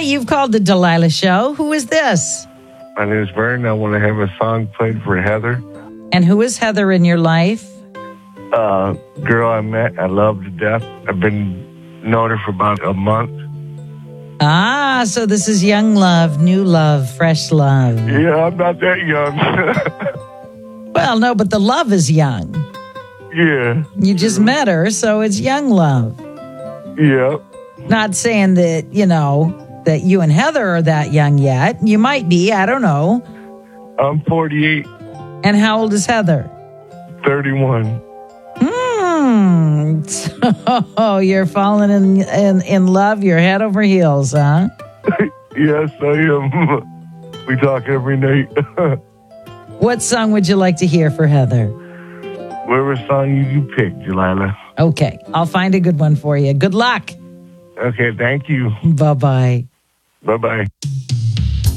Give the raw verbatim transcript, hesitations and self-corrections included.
you've called the Delilah Show. Who is this? My name is Vern. I want to have a song played for Heather. And who is Heather in your life? Uh, girl I met, I love to death. I've been knowing her for about a month. Ah, so this is young love, new love, fresh love. Yeah, I'm not that young. Well, no, but the love is young. Yeah. You just met her, so it's young love. Yeah. Not saying that, you know, that you and Heather are that young yet. You might be, I don't know. I'm forty-eight. And how old is Heather? thirty-one. Hmm. So you're falling in, in, in love, you're head over heels, huh? Yes, I am. We talk every night. What song would you like to hear for Heather? Whatever song you pick, Delilah. Okay, I'll find a good one for you. Good luck. Okay, thank you. Bye-bye. Bye-bye.